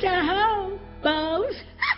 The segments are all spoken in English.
ho, Bose.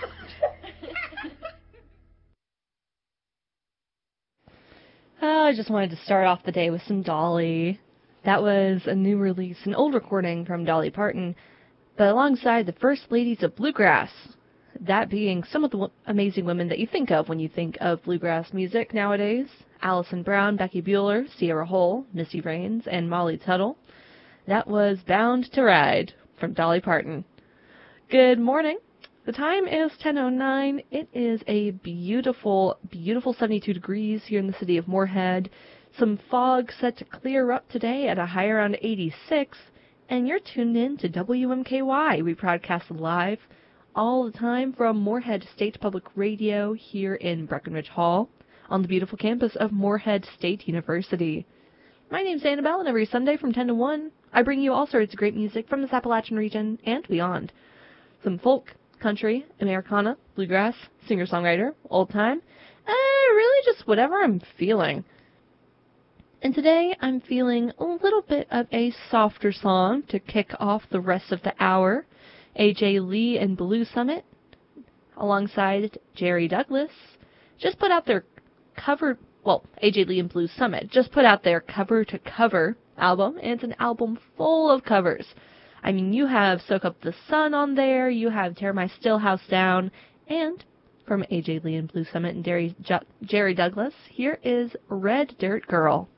I just wanted to start off the day with some Dolly. That was a new release, an old recording from Dolly Parton, but alongside the first ladies of bluegrass, that being some of the amazing women that you think of when you think of bluegrass music nowadays. Alison Brown, Becky Bueller, Sierra Hull, Missy Raines, and Molly Tuttle. That was Bound to Ride from Dolly Parton. Good morning. The time is 10:09. It is a beautiful, beautiful 72 degrees here in the city of Moorhead. Some fog set to clear up today at a high around 86. And you're tuned in to WMKY. We broadcast live all the time from Moorhead State Public Radio here in Breckenridge Hall on the beautiful campus of Moorhead State University. My name's Annabelle, and every Sunday from 10 to 1, I bring you all sorts of great music from this Appalachian region and beyond. Some folk, country, Americana, bluegrass, singer-songwriter, old-time, really just whatever I'm feeling. And today I'm feeling a little bit of a softer song to kick off the rest of the hour. A.J. Lee and Blue Summit, alongside Jerry Douglas, just put out their A.J. Lee and Blue Summit just put out their cover-to-cover album, and it's an album full of covers. I mean, you have Soak Up the Sun on there, you have Tear My Stillhouse Down, and from A.J. Lee and Blue Summit and Jerry Douglas, here is Red Dirt Girl.